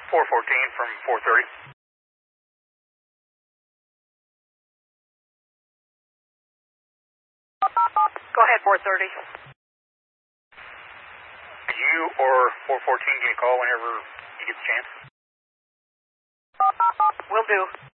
414 from 430. Go ahead, 430. You or 414 can call whenever you get the chance. Will do.